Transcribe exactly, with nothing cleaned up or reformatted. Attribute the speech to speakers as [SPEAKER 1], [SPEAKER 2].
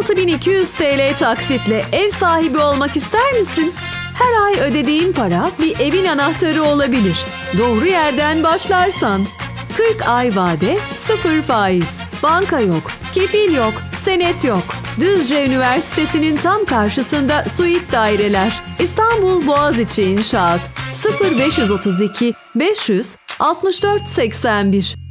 [SPEAKER 1] altı bin iki yüz TL taksitle ev sahibi olmak ister misin? Her ay ödediğin para bir evin anahtarı olabilir. Doğru yerden başlarsan. kırk ay vade, sıfır faiz. Banka yok, kefil yok, senet yok. Düzce Üniversitesi'nin tam karşısında suite daireler. İstanbul Boğaziçi İnşaat. sıfır beş otuz iki beş yüz altmış dört seksen bir